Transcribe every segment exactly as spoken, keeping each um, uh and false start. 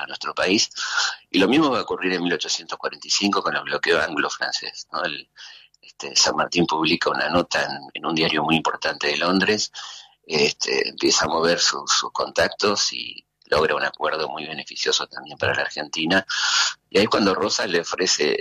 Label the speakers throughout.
Speaker 1: a nuestro país, y lo mismo va a ocurrir en mil ochocientos cuarenta y cinco con el bloqueo anglo-francés, ¿no? El, este, San Martín publica una nota en, en un diario muy importante de Londres, este, empieza a mover su, sus contactos y logra un acuerdo muy beneficioso también para la Argentina, y ahí cuando Rosas le ofrece,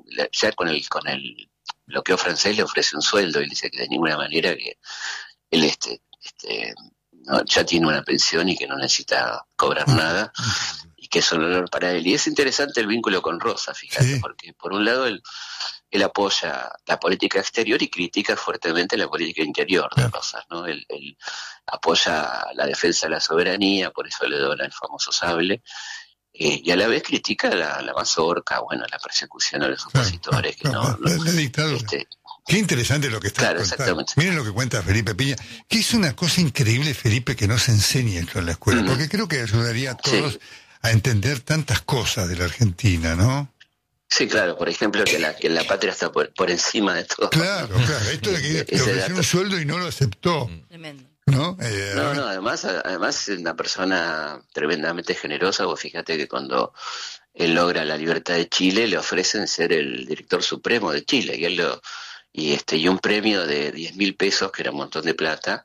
Speaker 1: ya con el con el bloqueo francés le ofrece un sueldo, y dice que de ninguna manera, que él este, este no, ya tiene una pensión y que no necesita cobrar nada, y que es un honor para él. Y es interesante el vínculo con Rosas, fíjate, sí. Porque por un lado él, él apoya la política exterior y critica fuertemente la política interior de Rosas, ¿no? Él, él apoya la defensa de la soberanía, por eso le dona el famoso sable, eh, y a la vez critica la, la mazorca, bueno, la persecución a los opositores. Claro,
Speaker 2: que no, no, la, la dictadura. Este, Qué interesante lo que está
Speaker 1: claro,
Speaker 2: contando. Miren lo que cuenta Felipe Piña, que es una cosa increíble, Felipe, que no se enseñe esto en la escuela, mm. porque creo que ayudaría a todos sí. a entender tantas cosas de la Argentina, ¿no?
Speaker 1: Sí, claro, por ejemplo, que la, que la patria está por, por encima de todo.
Speaker 2: Claro, claro, esto de que le ofreció un sueldo y no lo aceptó.
Speaker 3: Tremendo.
Speaker 2: ¿No? Eh,
Speaker 1: no, no, además, además es una persona tremendamente generosa. Vos fíjate que cuando él logra la libertad de Chile, le ofrecen ser el director supremo de Chile, y él lo, y este, y un premio de diez mil pesos, que era un montón de plata,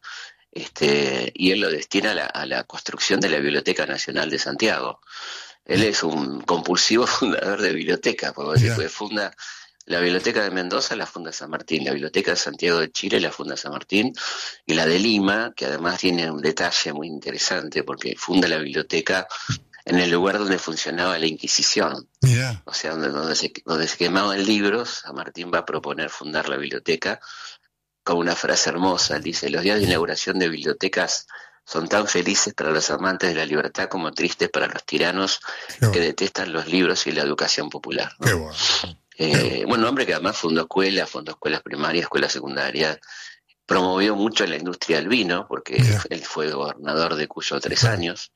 Speaker 1: este, y él lo destina a la, a la construcción de la Biblioteca Nacional de Santiago. Él es un compulsivo fundador de bibliotecas, porque yeah. funda la Biblioteca de Mendoza, la funda San Martín, la Biblioteca de Santiago de Chile, la funda San Martín, y la de Lima, que además tiene un detalle muy interesante, porque funda la biblioteca en el lugar donde funcionaba la Inquisición.
Speaker 2: Yeah.
Speaker 1: O sea, donde, donde, se, donde se quemaban libros. San Martín va a proponer fundar la biblioteca con una frase hermosa. Él dice: los días de inauguración de bibliotecas son tan felices para los amantes de la libertad como tristes para los tiranos Qué que bueno. detestan los libros y la educación popular, ¿no?
Speaker 2: Qué bueno.
Speaker 1: Eh, bueno, hombre que además fundó escuelas, fundó escuelas primarias, escuelas secundarias, promovió mucho la industria del vino, porque yeah. él fue gobernador de Cuyo tres años,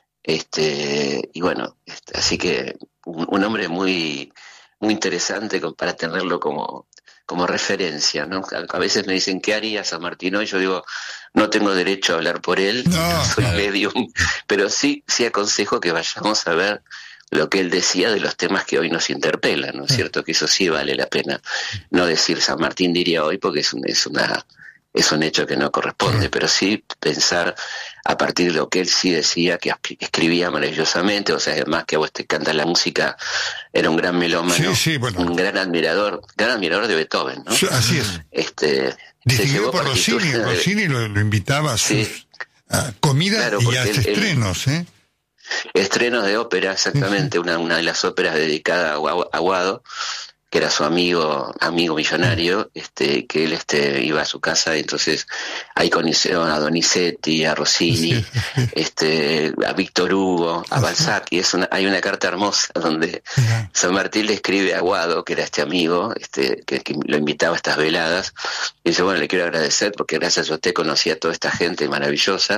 Speaker 1: este y bueno, este, así que un, un hombre muy muy interesante para tenerlo como como referencia, ¿no? A, a veces me dicen, ¿qué haría San Martín hoy? Yo digo, no tengo derecho a hablar por él,
Speaker 2: no,
Speaker 1: no soy
Speaker 2: claro.
Speaker 1: medium, pero sí, sí aconsejo que vayamos a ver lo que él decía de los temas que hoy nos interpelan, ¿no es cierto? Que eso sí vale la pena. No decir San Martín diría hoy, porque es, un, es una es un hecho que no corresponde, pero sí pensar a partir de lo que él sí decía, que escribía maravillosamente, o sea, además que a vos te canta la música, era un gran melómano,
Speaker 2: sí, sí, bueno.
Speaker 1: un gran admirador, gran admirador de Beethoven, ¿no?
Speaker 2: Sí, así es.
Speaker 1: Este,
Speaker 2: Distinguido por Rossini, de... Rossini lo, lo invitaba a sus sí. a comidas claro, y a él, estrenos, ¿eh?
Speaker 1: Estrenos de ópera, exactamente, sí, sí. Una, una de las óperas dedicada a Aguado, que era su amigo amigo millonario, este que él este iba a su casa, y entonces ahí conocieron a Donizetti, a Rossini, sí, sí. este a Víctor Hugo, a Balzac, y es una, hay una carta hermosa donde sí. San Martín le escribe a Aguado, que era este amigo, este que, que lo invitaba a estas veladas, y dice, bueno, le quiero agradecer porque gracias a usted conocí a toda esta gente maravillosa.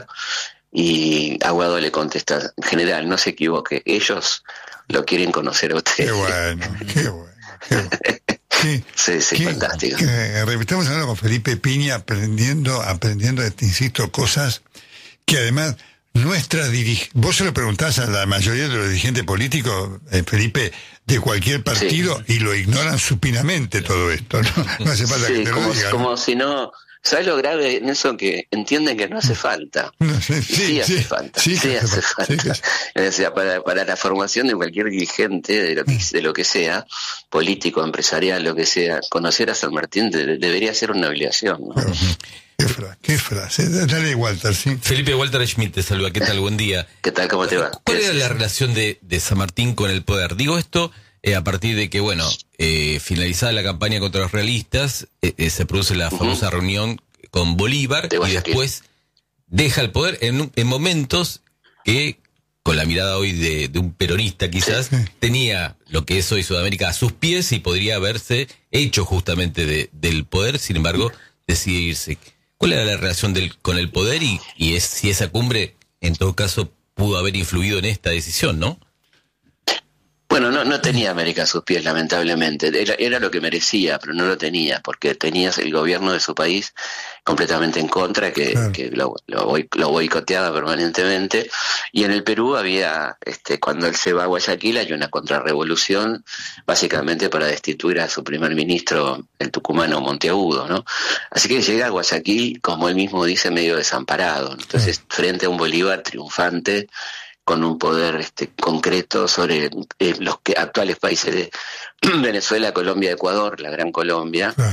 Speaker 1: Y Aguado le contesta, en general, no se equivoque, ellos lo quieren conocer a usted.
Speaker 2: Qué bueno, qué bueno. Qué,
Speaker 1: sí, sí,
Speaker 2: qué,
Speaker 1: fantástico.
Speaker 2: Qué, estamos hablando con Felipe Piña, aprendiendo, aprendiendo, te insisto, cosas que además nuestra dirige. Vos se lo preguntás a la mayoría de los dirigentes políticos, eh, Felipe, de cualquier partido, sí. y lo ignoran supinamente todo esto, ¿no? No hace falta
Speaker 1: sí,
Speaker 2: que te
Speaker 1: como,
Speaker 2: lo digan.
Speaker 1: Como
Speaker 2: ¿no?
Speaker 1: si no. ¿Sabes lo grave en eso? Que entienden que no hace falta.
Speaker 2: No, sí, sí,
Speaker 1: sí, hace
Speaker 2: sí,
Speaker 1: falta.
Speaker 2: Sí,
Speaker 1: sí hace falta.
Speaker 2: Sí,
Speaker 1: sí. O sea, para, para la formación de cualquier dirigente, de lo que, de lo que sea, político, empresarial, lo que sea, conocer a San Martín de, debería ser una obligación, ¿no?
Speaker 2: Pero, qué, fra, qué frase. Dale, Walter, sí.
Speaker 4: Felipe, Walter Schmidt te saluda. ¿Qué tal? Buen día.
Speaker 1: ¿Qué tal? ¿Cómo te va?
Speaker 4: ¿Cuál era la relación de, de San Martín con el poder? Digo esto eh, a partir de que, bueno, eh, finalizada la campaña contra los realistas, eh, eh, se produce la famosa uh-huh. reunión con Bolívar y después deja el poder en, en momentos que, con la mirada hoy de, de un peronista quizás, sí. tenía lo que es hoy Sudamérica a sus pies y podría haberse hecho justamente de, del poder, sin embargo, decide irse. ¿Cuál era la relación del, con el poder y, y es, si esa cumbre, en todo caso, pudo haber influido en esta decisión, no?
Speaker 1: Bueno, no, no tenía América a sus pies, lamentablemente. Era, era lo que merecía, pero no lo tenía, porque tenías el gobierno de su país completamente en contra, que, claro. que lo, lo, lo boicoteaba permanentemente. Y en el Perú había, este, cuando él se va a Guayaquil, hay una contrarrevolución, básicamente para destituir a su primer ministro, el tucumano Monteagudo, ¿no? Así que llega a Guayaquil, como él mismo dice, medio desamparado. Entonces, frente a un Bolívar triunfante, con un poder este, concreto sobre eh, los que, actuales países de Venezuela, Colombia, Ecuador, la Gran Colombia, sí.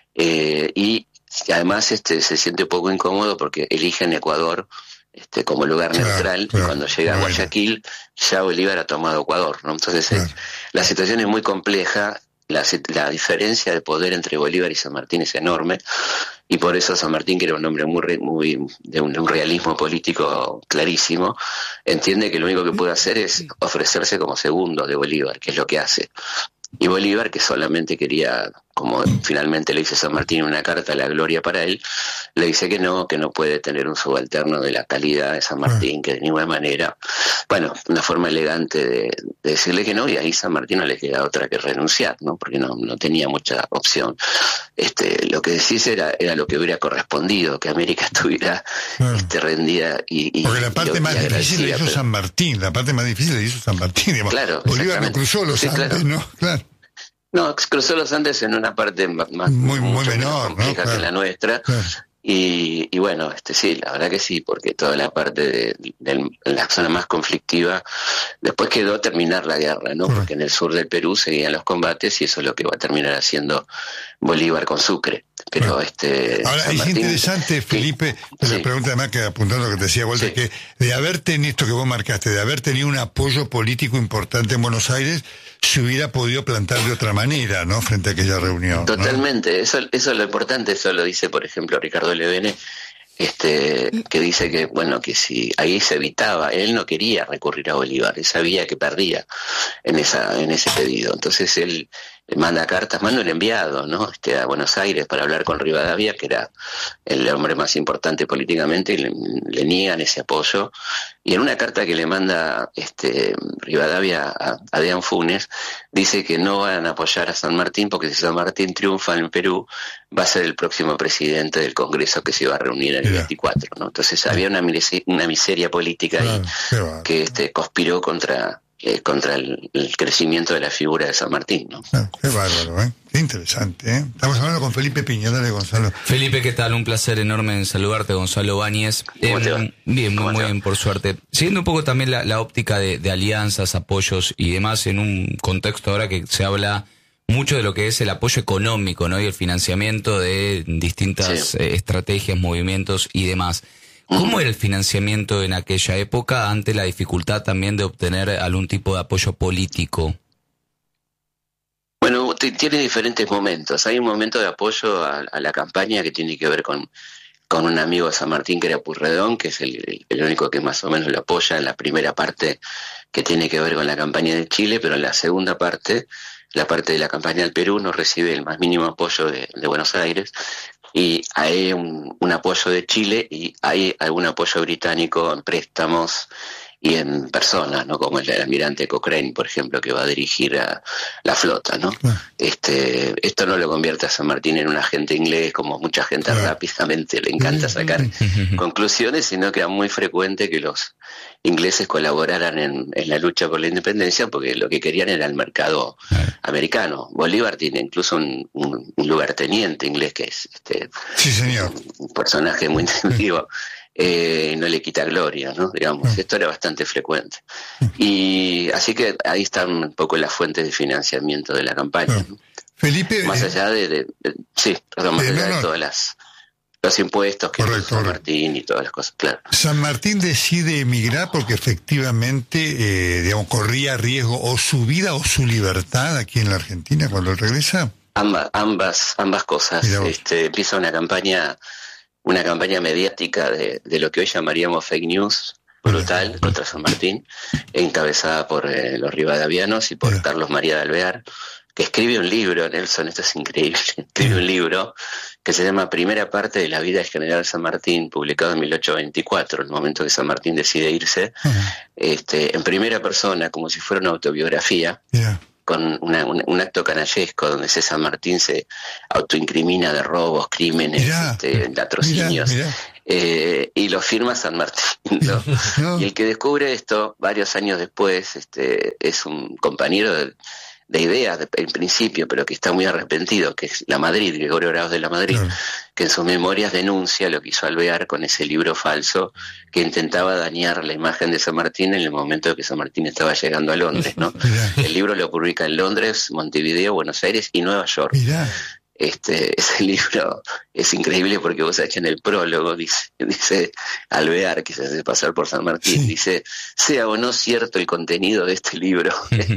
Speaker 1: eh, y además este, se siente un poco incómodo porque eligen Ecuador este, como lugar claro, neutral, claro, y cuando llega bueno. a Guayaquil ya Bolívar ha tomado Ecuador, ¿no? Entonces claro. eh, la situación es muy compleja, la, la diferencia de poder entre Bolívar y San Martín es enorme, y por eso San Martín, que era un hombre muy, muy de, un, de un realismo político clarísimo, entiende que lo único que puede hacer es ofrecerse como segundo de Bolívar, que es lo que hace. Y Bolívar, que solamente quería, como finalmente le dice San Martín una carta a la gloria para él, le dice que no, que no puede tener un subalterno de la calidad de San Martín, que de ninguna manera, bueno, una forma elegante de, de decirle que no, y ahí San Martín no le queda otra que renunciar, ¿no? Porque no, no tenía mucha opción. Este, lo que decís era, era lo que hubiera correspondido, que América estuviera claro. este, rendida y, y
Speaker 2: porque la parte y, más y difícil le hizo pero... San Martín, la parte más difícil le hizo San Martín, digamos. Claro, Bolívar no cruzó los sí, Andes, claro. ¿no? Claro.
Speaker 1: No, cruzó los Andes en una parte más
Speaker 2: muy, muy menor,
Speaker 1: compleja ¿no? claro. que la nuestra. Claro. Y, y bueno, este sí, la verdad que sí, porque toda la parte de, de, de la zona más conflictiva, después quedó terminar la guerra, ¿no? Correcto. Porque en el sur del Perú seguían los combates y eso es lo que va a terminar haciendo Bolívar con Sucre. Pero bueno. este
Speaker 2: ahora San es Martín, interesante, Felipe, sí. la pregunta además que apuntando lo que te decía Walter, sí. que de haber tenido esto que vos marcaste, de haber tenido un apoyo político importante en Buenos Aires, se hubiera podido plantar de otra manera, ¿no? Frente a aquella reunión.
Speaker 1: Totalmente,
Speaker 2: ¿no?
Speaker 1: eso, eso es lo importante, eso lo dice, por ejemplo, Ricardo Levene, este, que dice que, bueno, que si ahí se evitaba, él no quería recurrir a Bolívar, él sabía que perdía en esa, en ese pedido. Entonces él manda cartas, manda un enviado, ¿no? Este, a Buenos Aires para hablar con Rivadavia, que era el hombre más importante políticamente, y le, le niegan ese apoyo. Y en una carta que le manda este Rivadavia a, a Deán Funes, dice que no van a apoyar a San Martín porque si San Martín triunfa en Perú, va a ser el próximo presidente del Congreso que se va a reunir en el veinticuatro, ¿no? Entonces había una, una miseria política ahí claro, que este, conspiró contra... Eh, contra el, el crecimiento de la figura de San Martín, ¿no?
Speaker 2: Ah, qué bárbaro, ¿eh? Qué interesante, ¿eh? Estamos hablando con Felipe Piña, dale, Gonzalo.
Speaker 3: Felipe, ¿qué tal? Un placer enorme en saludarte, Gonzalo Báñez. Eh, bien, muy, muy bien, por suerte. Siguiendo un poco también la, la óptica de, de alianzas, apoyos y demás, en un contexto ahora que se habla mucho de lo que es el apoyo económico, ¿no? Y el financiamiento de distintas sí. eh, estrategias, movimientos y demás. ¿Cómo era el financiamiento en aquella época ante la dificultad también de obtener algún tipo de apoyo político?
Speaker 1: Bueno, t- tiene diferentes momentos. Hay un momento de apoyo a, a la campaña que tiene que ver con, con un amigo de San Martín que era Purredón, que es el, el, el único que más o menos lo apoya en la primera parte que tiene que ver con la campaña de Chile, pero en la segunda parte, la parte de la campaña del Perú, no recibe el más mínimo apoyo de, de Buenos Aires. Y hay un, un apoyo de Chile y hay algún apoyo británico en préstamos y en personas, ¿no? Como el, el almirante Cochrane, por ejemplo, que va a dirigir a la flota, ¿no? Ah. Este, esto no lo convierte a San Martín en un agente inglés, como mucha gente ah. rápidamente le encanta sacar conclusiones, sino que era muy frecuente que los ingleses colaboraran en, en la lucha por la independencia, porque lo que querían era el mercado ah. americano. Bolívar tiene incluso un, un, un lugarteniente inglés que es este
Speaker 2: sí, señor.
Speaker 1: Un, un personaje muy intuitivo. Eh, no le quita gloria, ¿no? Digamos, esto era bastante frecuente. Y así que ahí están un poco las fuentes de financiamiento de la campaña, ¿no?
Speaker 2: Felipe,
Speaker 1: más allá de, de, de sí, perdón, más eh, allá no, no. de todas las los impuestos que correcto, San Martín y todas las cosas, claro.
Speaker 2: San Martín decide emigrar porque efectivamente, eh, digamos, corría riesgo o su vida o su libertad aquí en la Argentina cuando regresa.
Speaker 1: Ambas, ambas, ambas cosas. Este, empieza una campaña una campaña mediática de, de lo que hoy llamaríamos fake news brutal bueno, contra San Martín, encabezada por eh, los rivadavianos y por bueno. Carlos María de Alvear, que escribe un libro, Nelson, esto es increíble, escribe un libro que se llama Primera parte de la vida del general San Martín, publicado en mil ochocientos veinticuatro, el momento que San Martín decide irse, uh-huh. este, en primera persona, como si fuera una autobiografía, yeah. con una, un, un acto canallesco donde ese San Martín se autoincrimina de robos, crímenes, mirá, este, latrocinios. Mirá, mirá. Eh, y lo firma San Martín, ¿no? No. Y el que descubre esto varios años después este, es un compañero de, de ideas de, en principio, pero que está muy arrepentido, que es La Madrid, Gregorio Graus de La Madrid, claro. que en sus memorias denuncia lo que hizo Alvear con ese libro falso que intentaba dañar la imagen de San Martín en el momento de que San Martín estaba llegando a Londres, ¿no? El libro lo publica en Londres, Montevideo, Buenos Aires y Nueva York. Mirá. Este, ese libro es increíble porque vos sabés que en el prólogo dice, dice Alvear, que se hace pasar por San Martín, sí. dice, sea o no cierto el contenido de este libro,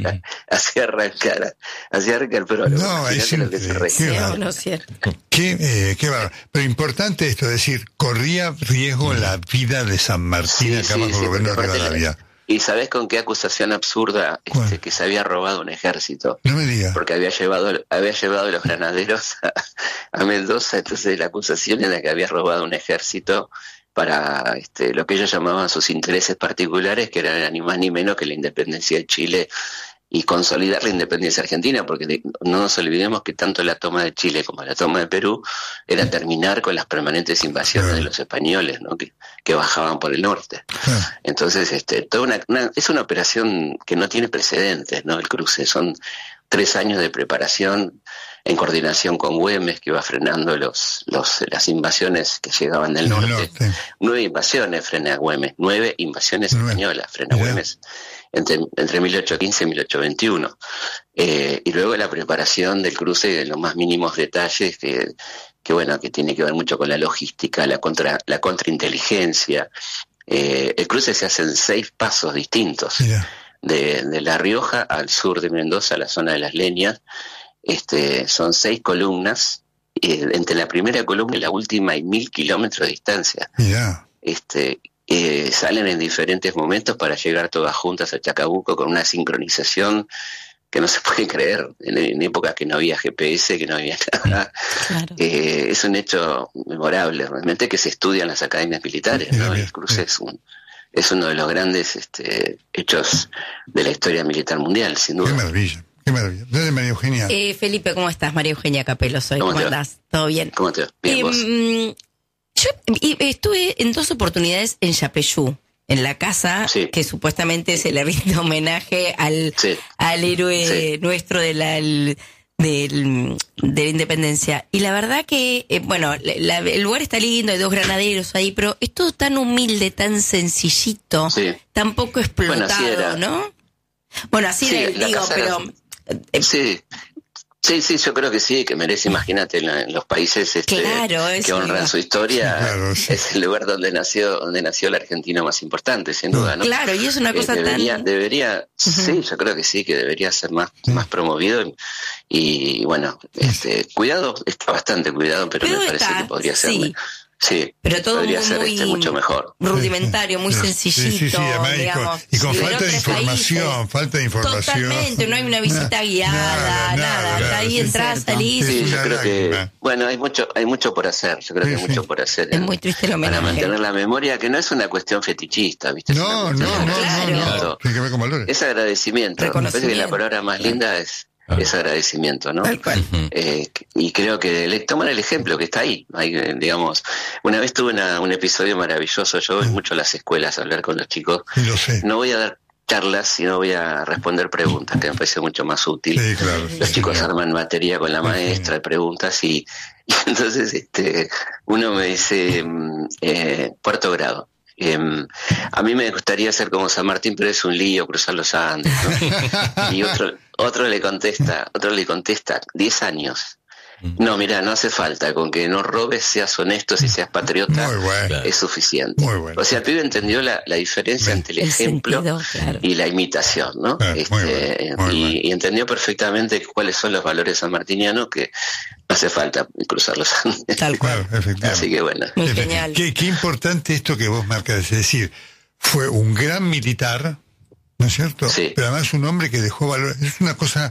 Speaker 1: así arrancar, así arranca el prólogo.
Speaker 2: No, es lo que se
Speaker 5: sea o no cierto.
Speaker 2: Qué, eh, qué va. Pero importante esto, es decir, corría riesgo la vida de San Martín sí, acá sí, bajo el sí, gobierno de Rivadavia.
Speaker 1: ¿Y sabés con qué acusación absurda? Este, que se había robado un ejército.
Speaker 2: No me digas.
Speaker 1: Porque había llevado había llevado a los granaderos a, a Mendoza, entonces la acusación era que había robado un ejército para este, lo que ellos llamaban sus intereses particulares, que eran ni más ni menos que la independencia de Chile y consolidar la independencia argentina, porque de, no nos olvidemos que tanto la toma de Chile como la toma de Perú era terminar con las permanentes invasiones sí. de los españoles, ¿no? que, que bajaban por el norte. Sí. Entonces, este, toda una, una, es una operación que no tiene precedentes, ¿no? El cruce, son tres años de preparación en coordinación con Güemes, que iba frenando los, los, las invasiones que llegaban del norte. norte. Nueve invasiones frena Güemes, nueve invasiones nueve. españolas frena yeah. Güemes. Entre, entre mil ochocientos quince y mil ochocientos veintiuno. Eh, y luego la preparación del cruce en los más mínimos detalles, que, que bueno, que tiene que ver mucho con la logística, la contra, la contrainteligencia. Eh, el cruce se hace en seis pasos distintos. Yeah. De, de La Rioja al sur de Mendoza, a la zona de Las Leñas. Este, son seis columnas. Eh, entre la primera columna y la última hay mil kilómetros de distancia.
Speaker 2: Yeah.
Speaker 1: Este, Eh, salen en diferentes momentos para llegar todas juntas a Chacabuco con una sincronización que no se puede creer en, en épocas que no había G P S, que no había nada. Claro. Eh, es un hecho memorable realmente que se estudia en las academias militares, ¿no? El cruce es un es uno de los grandes este, hechos de la historia militar mundial, sin duda.
Speaker 2: Qué maravilla. Qué maravilla. ¿Dónde María Eugenia?
Speaker 5: Eh, Felipe, ¿cómo estás? María Eugenia Capello soy. ¿Cómo, ¿Cómo andás? ¿Todo bien?
Speaker 1: ¿Cómo te va? Bien, eh, vos.
Speaker 5: Yo estuve en dos oportunidades en Yapeyú, en la casa sí. que supuestamente se le rinde homenaje al, sí. al héroe sí. nuestro de la, el, del, de la independencia. Y la verdad que, eh, bueno, la, el lugar está lindo, hay dos granaderos ahí, pero es todo tan humilde, tan sencillito, sí. tan poco explotado, bueno, ¿no? Bueno, así
Speaker 1: sí,
Speaker 5: le digo, pero...
Speaker 1: Eh, sí. Sí, sí, yo creo que sí, que merece, imagínate, en, la, en los países este,
Speaker 5: claro,
Speaker 1: que honran su historia, sí, claro, sí. es el lugar donde nació donde nació la Argentina más importante, sin duda, ¿no?
Speaker 5: Claro, y es una cosa
Speaker 1: eh, debería,
Speaker 5: tan...
Speaker 1: Debería, uh-huh. sí, yo creo que sí, que debería ser más, uh-huh. más promovido y, y bueno, este, cuidado, está bastante cuidado, pero, pero me parece está, que podría ser... Sí. Sí,
Speaker 5: pero todo
Speaker 1: podría
Speaker 5: muy,
Speaker 1: ser este mucho mejor.
Speaker 5: Rudimentario, muy sencillito.
Speaker 2: Sí, sí, sí, además, digamos, y con, y con falta de información, países, falta de información.
Speaker 5: Totalmente, no hay una visita nada, guiada, nada. nada, nada ahí sí, entras, salís.
Speaker 1: Sí, yo creo que, bueno, hay mucho, hay mucho por hacer, yo creo sí, que hay sí. mucho por hacer.
Speaker 5: Es en, muy triste lo
Speaker 1: para mantener la memoria, que no es una cuestión fetichista, ¿viste?
Speaker 2: No, no, no, no,
Speaker 5: claro.
Speaker 2: Tiene que ver con valores.
Speaker 1: Es agradecimiento. Me parece que la palabra más linda es... Ah. Es agradecimiento, ¿no?
Speaker 5: Tal cual.
Speaker 1: Eh, y creo que le toman el ejemplo que está ahí, ahí digamos. Una vez tuve una, un episodio maravilloso, yo voy mucho a las escuelas a hablar con los chicos.
Speaker 2: Lo sé.
Speaker 1: No voy a dar charlas, sino voy a responder preguntas, que me parece mucho más útil.
Speaker 2: Sí, claro,
Speaker 1: los
Speaker 2: sí,
Speaker 1: chicos
Speaker 2: sí.
Speaker 1: arman materia con la maestra, sí. preguntas, y, y entonces este uno me dice, eh, cuarto grado. Eh, a mí me gustaría ser como San Martín, pero es un lío cruzar los Andes, ¿no? Y otro otro le contesta, otro le contesta, diez años. No, mira, no hace falta, con que no robes, seas honesto, si seas patriota,
Speaker 2: bueno.
Speaker 1: es suficiente.
Speaker 2: Bueno.
Speaker 1: O sea, el pibe entendió la, la diferencia bien. entre el, el ejemplo
Speaker 5: sentido, claro.
Speaker 1: y la imitación, ¿no?
Speaker 2: Ah,
Speaker 1: este,
Speaker 2: muy bueno, muy
Speaker 1: y,
Speaker 2: bueno.
Speaker 1: y entendió perfectamente cuáles son los valores sanmartinianos, que no hace falta cruzar los Andes.
Speaker 5: Tal cual.
Speaker 2: Claro, efectivamente.
Speaker 1: Así que bueno.
Speaker 5: Muy genial.
Speaker 2: Qué, qué importante esto que vos marcas, es decir, fue un gran militar, ¿no es cierto?
Speaker 1: Sí.
Speaker 2: Pero además un hombre que dejó valor. Es una cosa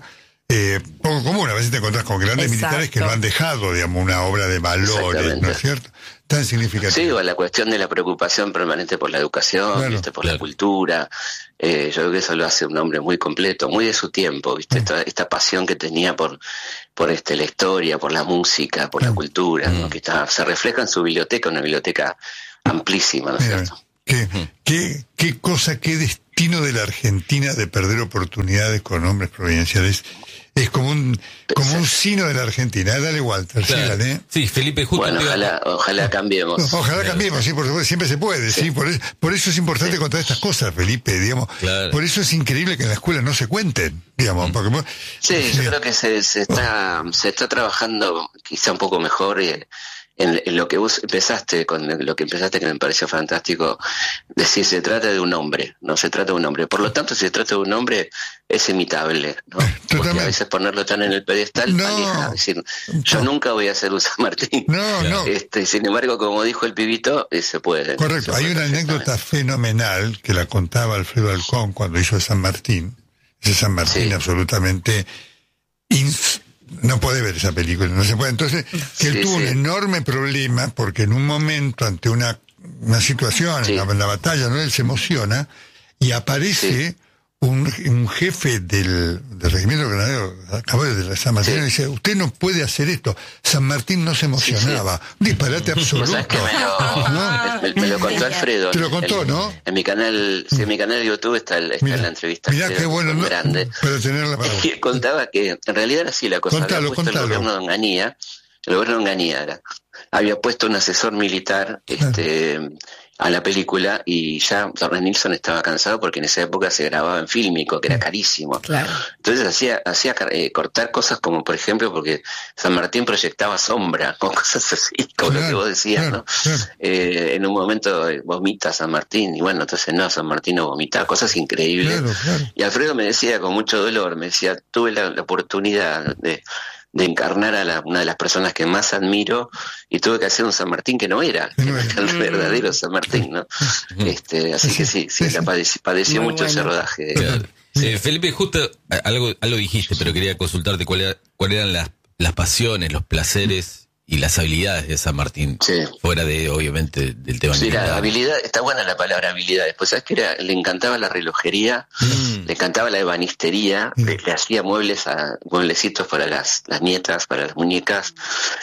Speaker 2: eh, poco común. A veces te encontrás con grandes Exacto. militares que no han dejado, digamos, una obra de valores, ¿no es cierto? Tan significativa.
Speaker 1: Sí, o la cuestión de la preocupación permanente por la educación, claro, ¿viste? por claro. la cultura. Eh, yo creo que eso lo hace un hombre muy completo, muy de su tiempo, ¿viste? Mm. Esta, esta pasión que tenía por, por este, la historia, por la música, por mm. la cultura, ¿no? que está, se refleja en su biblioteca, una biblioteca amplísima, ¿no es
Speaker 2: Mira,
Speaker 1: cierto?
Speaker 2: ¿Qué, qué, qué cosa, qué destino de la Argentina de perder oportunidades con hombres providenciales. Es como un como un sino de la Argentina. Dale, Walter.
Speaker 4: Claro.
Speaker 2: Sígale, ¿eh?
Speaker 4: Sí, Felipe, justo.
Speaker 1: Bueno, ojalá, ojalá cambiemos.
Speaker 2: Ojalá cambiemos, sí, por supuesto, siempre se puede, sí. sí por, eso, por eso es importante sí. contar estas cosas, Felipe, digamos. Claro. Por eso es increíble que en la escuela no se cuenten, digamos. Mm. Porque,
Speaker 1: sí, sí, yo creo que se, se está se está trabajando quizá un poco mejor y, En, en lo que vos empezaste, con lo que empezaste que me pareció fantástico, decir se trata de un hombre, no se trata de un hombre. Por lo tanto, si se trata de un hombre, es imitable, ¿no? Porque a veces ponerlo tan en el pedestal no. aleja. Es decir, yo no. nunca voy a ser un San Martín.
Speaker 2: No, no.
Speaker 1: Este, sin embargo, como dijo el pibito, eh, se puede.
Speaker 2: Correcto.
Speaker 1: Se
Speaker 2: Hay
Speaker 1: puede
Speaker 2: una anécdota fenomenal que la contaba Alfredo Alcón cuando hizo San Martín. Ese San Martín sí. absolutamente ins no puede ver esa película, no se puede. Entonces, que él sí, tuvo sí. un enorme problema porque en un momento, ante una, una situación, sí. en, la, en la batalla, ¿no? Él se emociona y aparece sí. un, un jefe del, del regimiento granadero de San Martín sí. y dice, usted no puede hacer esto. San Martín no se emocionaba. Sí, sí. Un disparate absoluto.
Speaker 1: ¿Sabes que me, lo, ¿no? me, me lo contó Alfredo.
Speaker 2: Te lo contó,
Speaker 1: el,
Speaker 2: ¿no?
Speaker 1: En mi canal, sí, en mi canal de YouTube está, está mira, la entrevista.
Speaker 2: Mirá qué bueno, ¿no?
Speaker 1: Grande.
Speaker 2: Para tenerla para
Speaker 1: y contaba que en realidad era así la cosa.
Speaker 2: Contalo,
Speaker 1: había puesto
Speaker 2: contalo.
Speaker 1: el gobierno de Onganía, el gobierno de Onganía era, había puesto un asesor militar, este, ah. a la película y ya Torres Nilsson estaba cansado porque en esa época se grababa en fílmico, que era carísimo.
Speaker 5: Claro.
Speaker 1: Entonces hacía hacía eh, cortar cosas como, por ejemplo, porque San Martín proyectaba sombra, o cosas así, como claro, lo que vos decías, claro, ¿no? Claro. Eh, en un momento eh, vomita San Martín, y bueno, entonces no, San Martín no vomitaba, cosas increíbles.
Speaker 2: Claro, claro.
Speaker 1: Y Alfredo me decía con mucho dolor, me decía, tuve la, la oportunidad de... de encarnar a la, una de las personas que más admiro y tuve que hacer un San Martín que no era, que no era el verdadero San Martín, ¿no? este, así que sí, sí, la padeció, padeció mucho bueno. ese rodaje.
Speaker 4: Claro. Eh, Felipe, justo algo, algo dijiste, pero quería consultarte cuáles era, cuál eran las, las pasiones, los placeres y las habilidades de San Martín, sí. fuera de, obviamente, del tema
Speaker 1: sí,
Speaker 4: militar.
Speaker 1: La habilidad, está buena la palabra habilidades, pues sabes que era, le encantaba la relojería, mm. le encantaba la ebanistería, mm. le, le hacía muebles a, mueblecitos para las, las nietas, para las muñecas,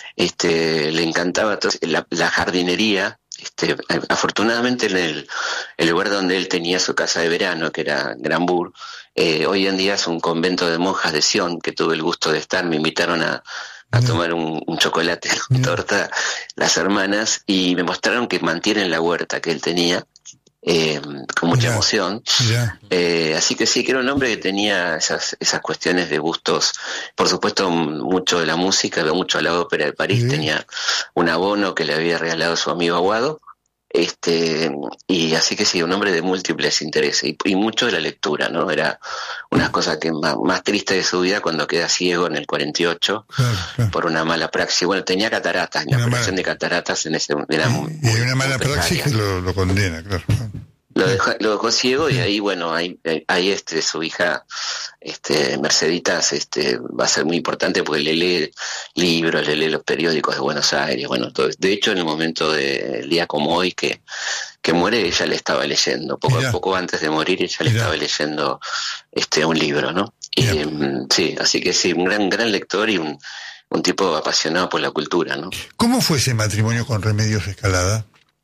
Speaker 1: este, le encantaba todo, la, la jardinería. Este, afortunadamente en el, el lugar donde él tenía su casa de verano, que era Granbur, eh, hoy en día es un convento de monjas de Sion, que tuve el gusto de estar, me invitaron a a tomar un, un chocolate, una torta, las hermanas, y me mostraron que mantienen la huerta que él tenía, eh, con mucha yeah. emoción. Yeah. Eh, así que sí, que era un hombre que tenía esas, esas cuestiones de gustos, por supuesto, mucho de la música, mucho de la ópera de París, yeah. tenía un abono que le había regalado su amigo Aguado. Este, y así que sí, un hombre de múltiples intereses y, y mucho de la lectura, ¿no? Era una cosa que más, más triste de su vida cuando queda ciego en el cuarenta y ocho claro, claro. por una mala praxis. Bueno, tenía cataratas, la operación de cataratas en ese era
Speaker 2: y,
Speaker 1: muy,
Speaker 2: y una mala praxis que lo, lo condena, claro.
Speaker 1: Lo dejó, lo dejó ciego y ahí, bueno, ahí, ahí este, su hija, este, Merceditas, este, va a ser muy importante porque le lee libros, le lee los periódicos de Buenos Aires, bueno, todo. De hecho, en el momento del día como hoy que, que muere, ella le estaba leyendo, poco a poco antes de morir, ella le Mirá. estaba leyendo, este, un libro, ¿no? Y, um, sí, así que sí, un gran, gran lector y un, un tipo apasionado por la cultura, ¿no?
Speaker 2: ¿Cómo fue ese matrimonio con Remedios Escalada?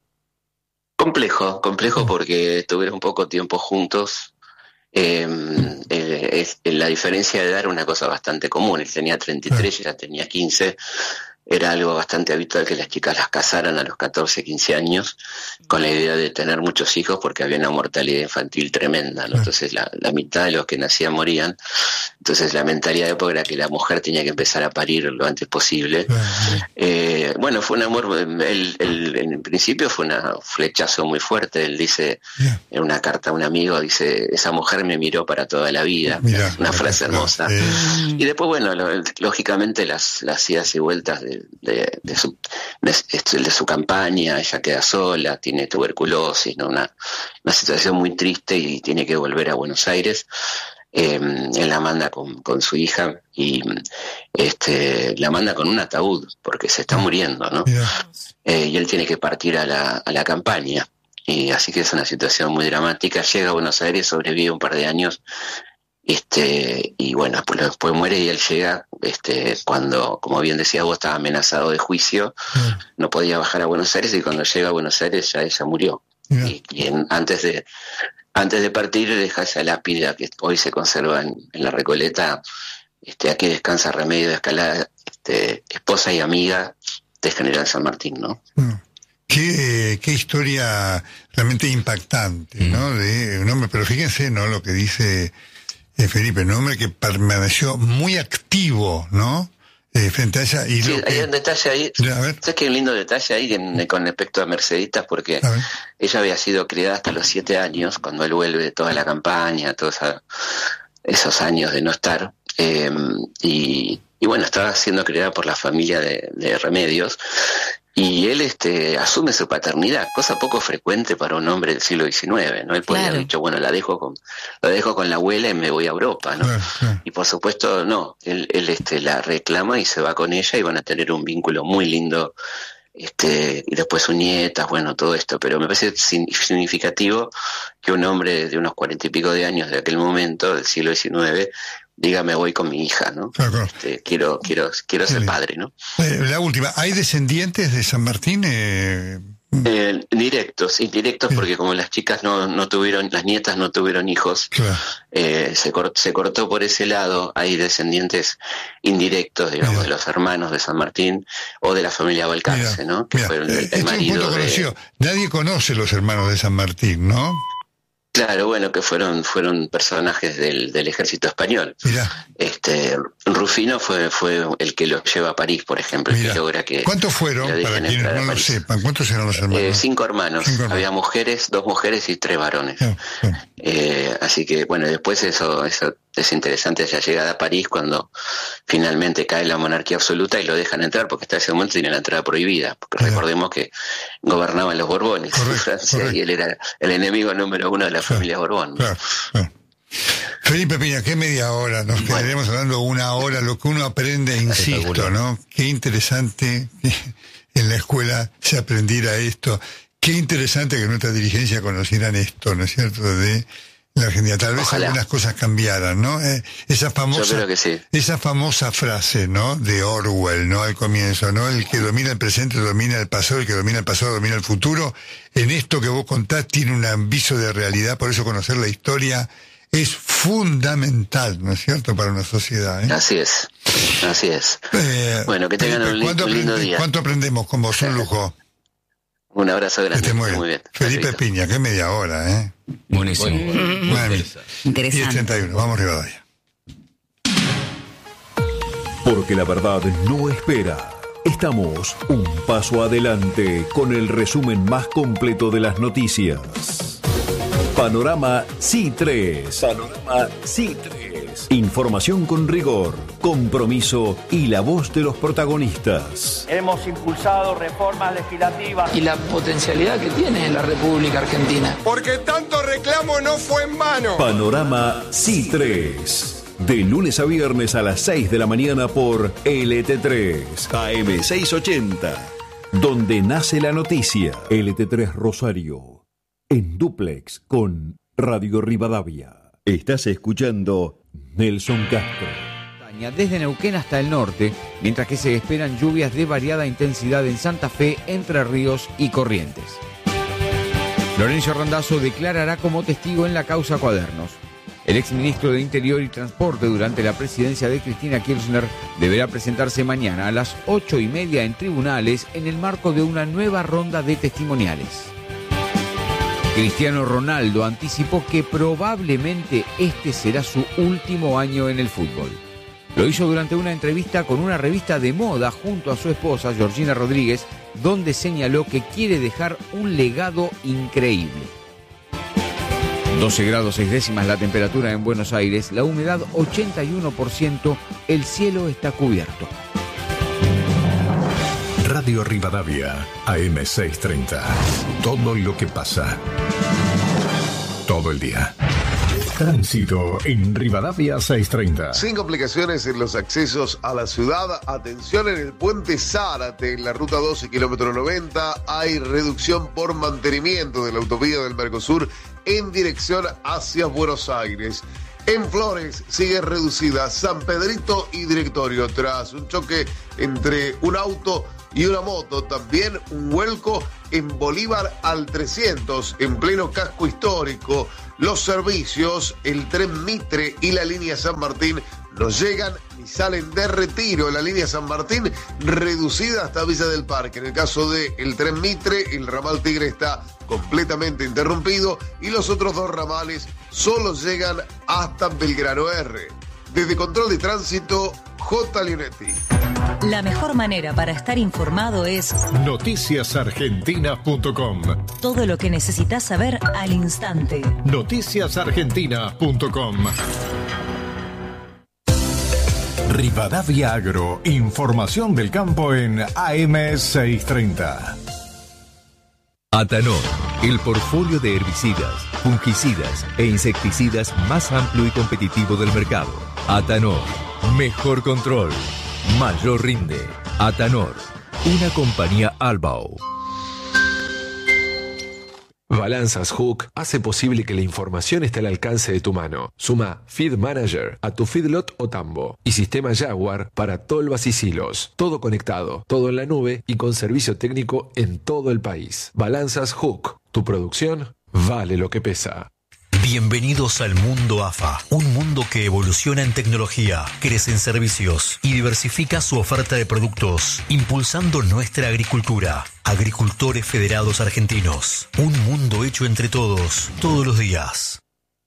Speaker 1: Complejo, complejo porque estuvieron poco tiempo juntos. Eh, eh, es, la diferencia de edad era una cosa bastante común. Él tenía treinta y tres y ella tenía quince. Era algo bastante habitual que las chicas las casaran a los catorce, quince años con la idea de tener muchos hijos porque había una mortalidad infantil tremenda, ¿no? Entonces la, la mitad de los que nacían morían. Entonces la mentalidad de época era que la mujer tenía que empezar a parir lo antes posible. Eh, bueno, fue un amor, él, él, en principio fue un flechazo muy fuerte. Él dice en una carta a un amigo, dice, esa mujer me miró para toda la vida. Mirá, una frase hermosa. Eh. Y después, bueno, lo, lógicamente las, las idas y vueltas de De, de, su, de, de su campaña, ella queda sola, tiene tuberculosis, ¿no? una, una situación muy triste y tiene que volver a Buenos Aires. eh, él la manda con, con su hija y este la manda con un ataúd porque se está muriendo, ¿no? Yeah. Eh, y él tiene que partir a la, a la campaña. Y así que es una situación muy dramática. Llega a Buenos Aires, sobrevive un par de años, este y bueno, pues después muere y él llega este cuando, como bien decía vos, estaba amenazado de juicio, yeah. no podía bajar a Buenos Aires, y cuando llega a Buenos Aires ya ella murió. Yeah. Y, y en, antes de antes de partir deja esa lápida que hoy se conserva en, en la Recoleta, este aquí descansa Remedio de Escalada, este, esposa y amiga del general San Martín, ¿no?
Speaker 2: Mm. Qué, qué historia realmente impactante, mm. ¿no? De un hombre, pero fíjense, ¿no? Lo que dice eh, Felipe, un hombre que permaneció muy activo, ¿no? Eh, frente a ella. Y
Speaker 1: sí,
Speaker 2: lo que...
Speaker 1: hay un detalle ahí. ¿Sabes que hay un lindo detalle ahí en, con respecto a Merceditas? Porque ella había sido criada hasta los siete años, cuando él vuelve de toda la campaña, todos esa, esos años de no estar. Eh, y, y bueno, estaba siendo criada por la familia de, de Remedios. Y él este asume su paternidad, cosa poco frecuente para un hombre del siglo diecinueve, ¿no? Él podría claro. haber dicho, bueno, la dejo con la dejo con la abuela y me voy a Europa, ¿no? Claro, claro. Y por supuesto, no, él, él este la reclama y se va con ella y van a tener un vínculo muy lindo, este y después sus nietas, bueno, todo esto. Pero me parece significativo que un hombre de unos cuarenta y pico de años de aquel momento, del siglo diecinueve, diga, me voy con mi hija, ¿no? Claro, claro. Este, quiero, quiero, quiero ser padre, ¿no?
Speaker 2: Eh, la última, ¿hay descendientes de San Martín? Eh...
Speaker 1: Eh, directos, indirectos, sí. Porque como las chicas no, no tuvieron, las nietas no tuvieron hijos, claro. eh, se, cort, se cortó por ese lado. Hay descendientes indirectos, digamos, mira. de los hermanos de San Martín o de la familia Balcarce, mira. ¿no? Que
Speaker 2: mira.
Speaker 1: fueron el,
Speaker 2: este
Speaker 1: el marido
Speaker 2: de... Nadie conoce los hermanos de San Martín, ¿no?
Speaker 1: Claro, bueno, que fueron fueron personajes del, del ejército español.
Speaker 2: Mirá.
Speaker 1: Este Rufino fue fue el que lo lleva a París, por ejemplo. El que logra que
Speaker 2: ¿Cuántos fueron? Para quienes no lo sepan, ¿cuántos eran los hermanos?
Speaker 1: Eh, cinco hermanos. Cinco hermanos. Había mujeres, dos mujeres y tres varones. Oh, oh. Eh, así que, bueno, después eso, eso es interesante, esa llegada a París cuando finalmente cae la monarquía absoluta y lo dejan entrar, porque hasta ese momento tiene la entrada prohibida, porque Mirá. recordemos que gobernaban los Borbones correcto, en Francia, correcto. Y él era el enemigo número uno de la claro, familia Borbón.
Speaker 2: Claro, claro. Felipe Piña, qué media hora, nos bueno. quedaremos hablando una hora, lo que uno aprende, insisto, ¿no? Qué interesante que en la escuela se aprendiera esto, qué interesante que nuestra dirigencia conocieran esto, ¿no es cierto?, de la Argentina. Tal vez Ojalá. algunas cosas cambiaran, ¿no? Eh, esa famosa,
Speaker 1: Yo creo que sí.
Speaker 2: esa famosa frase, ¿no? De Orwell, ¿no? Al comienzo, ¿no? El que domina el presente domina el pasado, el que domina el pasado domina el futuro. En esto que vos contás tiene un aviso de realidad, por eso conocer la historia es fundamental, ¿no es cierto?, para una sociedad, ¿eh?
Speaker 1: Así es, así es. Eh, bueno, que tengan un, un lindo día.
Speaker 2: ¿Cuánto aprendemos con vos? Un lujo.
Speaker 1: Un abrazo grande.
Speaker 2: Muy bien. Muy bien. Felipe Piña, qué media hora, ¿eh?
Speaker 3: Buenísimo.
Speaker 2: Bueno, bueno.
Speaker 5: Interesante.
Speaker 2: diez treinta y uno, vamos Rivadavia.
Speaker 6: Porque la verdad no espera. Estamos un paso adelante con el resumen más completo de las noticias. Panorama C I tres. Panorama C I tres. Información con rigor, compromiso y la voz de los protagonistas.
Speaker 7: Hemos impulsado reformas legislativas.
Speaker 8: Y la potencialidad que tiene la República Argentina.
Speaker 9: Porque tanto reclamo no fue en vano.
Speaker 6: Panorama C I tres. De lunes a viernes a las seis de la mañana por L T tres, A M seiscientos ochenta. Donde nace la noticia. L T tres Rosario. En dúplex con Radio Rivadavia. Estás escuchando Nelson Castro.
Speaker 10: Desde Neuquén hasta el norte, mientras que se esperan lluvias de variada intensidad en Santa Fe, Entre Ríos y Corrientes. Lorenzo Randazzo declarará como testigo en la causa Cuadernos. El exministro de Interior y Transporte durante la presidencia de Cristina Kirchner deberá presentarse mañana a las ocho y media en tribunales en el marco de una nueva ronda de testimoniales. Cristiano Ronaldo anticipó que probablemente este será su último año en el fútbol. Lo hizo durante una entrevista con una revista de moda junto a su esposa, Georgina Rodríguez, donde señaló que quiere dejar un legado increíble. doce grados seis décimas la temperatura en Buenos Aires, la humedad ochenta y uno por ciento, el cielo está cubierto.
Speaker 6: Radio Rivadavia, A M seiscientos treinta. Todo lo que pasa. Todo el día. Tránsito en Rivadavia seiscientos treinta.
Speaker 11: Sin complicaciones en los accesos a la ciudad. Atención en el puente Zárate, en la ruta doce, kilómetro noventa. Hay reducción por mantenimiento de la autovía del Mercosur en dirección hacia Buenos Aires. En Flores sigue reducida San Pedrito y Directorio tras un choque entre un auto y una moto. También un vuelco en Bolívar al trescientos, en pleno casco histórico. Los servicios, el tren Mitre y la línea San Martín no llegan ni salen de Retiro. La línea San Martín reducida hasta Villa del Parque. En el caso del tren Mitre, el ramal Tigre está completamente interrumpido y los otros dos ramales solo llegan hasta Belgrano R. Desde Control de Tránsito, J. Leonetti.
Speaker 12: La mejor manera para estar informado es
Speaker 6: noticias argentinas punto com.
Speaker 12: Todo lo que necesitas saber al instante.
Speaker 6: noticias argentinas punto com. Rivadavia Agro, información del campo en A M seiscientos treinta.
Speaker 13: Atanor, el portfolio de herbicidas, fungicidas e insecticidas más amplio y competitivo del mercado. Atanor, mejor control, mayor rinde. Atanor, una compañía Albao.
Speaker 14: Balanzas Hook hace posible que la información esté al alcance de tu mano. Suma Feed Manager a tu feedlot o tambo y sistema Jaguar para tolvas y silos. Todo conectado, todo en la nube y con servicio técnico en todo el país. Balanzas Hook, tu producción vale lo que pesa.
Speaker 15: Bienvenidos al mundo A F A, un mundo que evoluciona en tecnología, crece en servicios y diversifica su oferta de productos, impulsando nuestra agricultura. Agricultores Federados Argentinos, un mundo hecho entre todos, todos los días.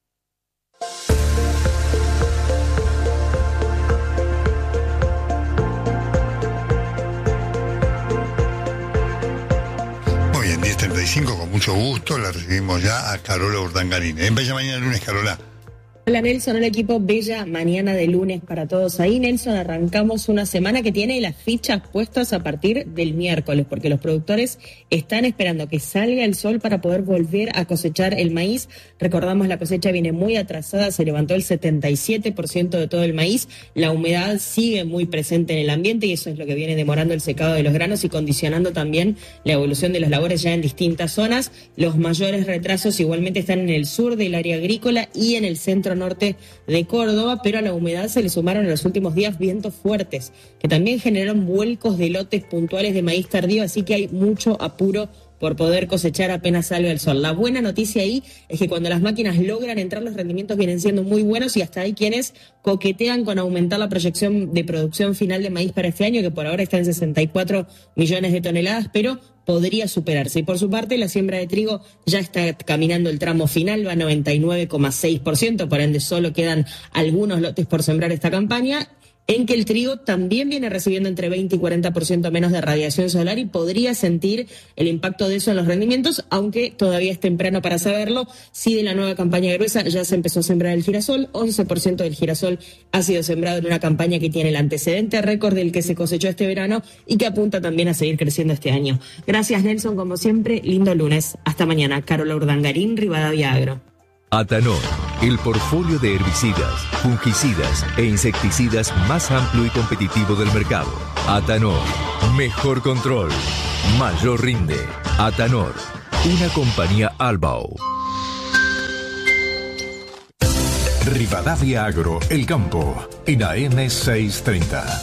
Speaker 2: diez treinta y cinco, con mucho gusto, la recibimos ya a Carola Urdangarín. En Bella Mañana Lunes, Carola.
Speaker 16: Hola Nelson, hola equipo, bella mañana de lunes para todos ahí. Nelson, arrancamos una semana que tiene las fichas puestas a partir del miércoles, porque los productores están esperando que salga el sol para poder volver a cosechar el maíz. Recordamos, la cosecha viene muy atrasada, se levantó el setenta y siete por ciento de todo el maíz. La humedad sigue muy presente en el ambiente y eso es lo que viene demorando el secado de los granos y condicionando también la evolución de las labores ya en distintas zonas. Los mayores retrasos igualmente están en el sur del área agrícola y en el centro norte de Córdoba, pero a la humedad se le sumaron en los últimos días vientos fuertes, que también generaron vuelcos de lotes puntuales de maíz tardío, así que hay mucho apuro por poder cosechar apenas salga el sol. La buena noticia ahí es que cuando las máquinas logran entrar, los rendimientos vienen siendo muy buenos y hasta hay quienes coquetean con aumentar la proyección de producción final de maíz para este año, que por ahora está en sesenta y cuatro millones de toneladas, pero podría superarse. Y por su parte, la siembra de trigo ya está caminando el tramo final, va a noventa y nueve coma seis por ciento, por ende solo quedan algunos lotes por sembrar esta campaña, en que el trigo también viene recibiendo entre veinte y cuarenta por ciento menos de radiación solar y podría sentir el impacto de eso en los rendimientos, aunque todavía es temprano para saberlo. Sí, de la nueva campaña gruesa ya se empezó a sembrar el girasol, once por ciento del girasol ha sido sembrado en una campaña que tiene el antecedente récord del que se cosechó este verano y que apunta también a seguir creciendo este año. Gracias Nelson, como siempre, lindo lunes. Hasta mañana. Carola Urdangarín, Rivadavia Agro.
Speaker 13: Atanor, el portfolio de herbicidas, fungicidas e insecticidas más amplio y competitivo del mercado. Atanor, mejor control, mayor rinde. Atanor, una compañía Albao.
Speaker 6: Rivadavia Agro, el campo, en A M seiscientos treinta.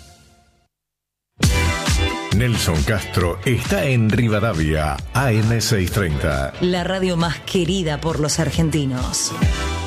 Speaker 6: Nelson Castro está en Rivadavia, A M seiscientos treinta.
Speaker 12: La radio más querida por los argentinos.